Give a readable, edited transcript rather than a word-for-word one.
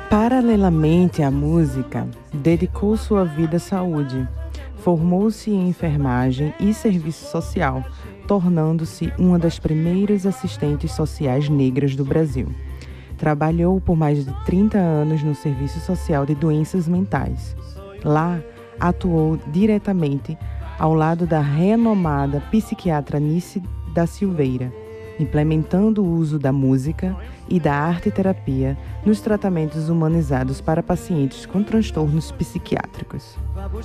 Paralelamente à música, dedicou sua vida à saúde. Formou-se em enfermagem e serviço social, tornando-se uma das primeiras assistentes sociais negras do Brasil. Trabalhou por mais de 30 anos no Serviço Social de Doenças Mentais. Lá, atuou diretamente ao lado da renomada psiquiatra Nice da Silveira, implementando o uso da música e da arte-terapia nos tratamentos humanizados para pacientes com transtornos psiquiátricos.